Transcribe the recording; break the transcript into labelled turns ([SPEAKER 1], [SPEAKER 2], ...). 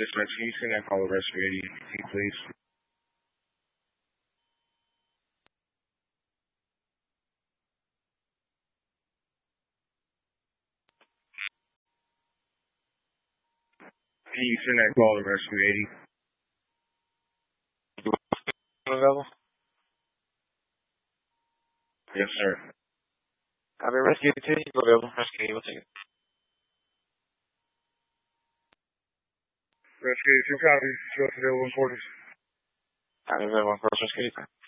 [SPEAKER 1] Dispatch, can you send that call to Rescue 80, please? Can you send that call to Rescue 80?
[SPEAKER 2] Available?
[SPEAKER 1] Yes, sir.
[SPEAKER 2] Copy. Rescue 2, you go available. Rescue 8, we'll take it.
[SPEAKER 1] Rescue 2, copy. Just available in quarters.
[SPEAKER 2] Copy, available in quarters. Rescue 8.